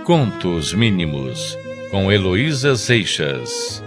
Contos Mínimos, com Heloísa Seixas.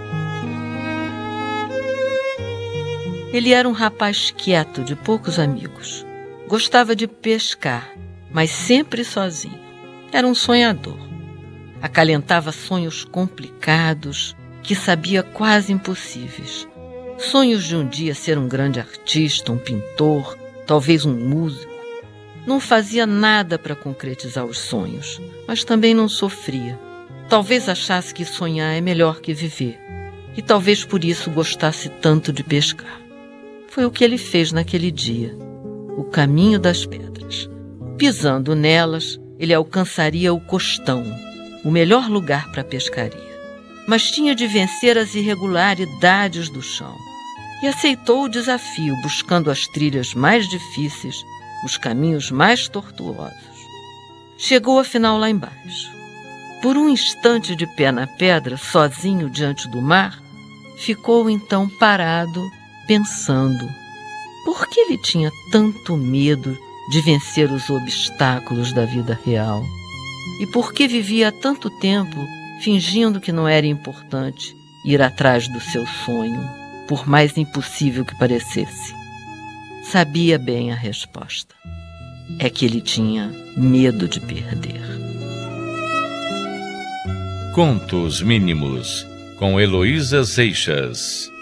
Ele era um rapaz quieto, de poucos amigos. Gostava de pescar, mas sempre sozinho. Era um sonhador. Acalentava sonhos complicados, que sabia quase impossíveis. Sonhos de um dia ser um grande artista, um pintor, talvez um músico. Não fazia nada para concretizar os sonhos, mas também não sofria. Talvez achasse que sonhar é melhor que viver, e talvez por isso gostasse tanto de pescar. Foi o que ele fez naquele dia, o caminho das pedras. Pisando nelas, ele alcançaria o costão, o melhor lugar para a pescaria. Mas tinha de vencer as irregularidades do chão. E aceitou o desafio, buscando as trilhas mais difíceis, os caminhos mais tortuosos. Chegou afinal lá embaixo. Por um instante de pé na pedra, sozinho diante do mar, ficou então parado, pensando. Por que ele tinha tanto medo de vencer os obstáculos da vida real? E por que vivia há tanto tempo fingindo que não era importante ir atrás do seu sonho, por mais impossível que parecesse? Sabia bem a resposta. É que ele tinha medo de perder. Contos Mínimos, com Heloísa Seixas.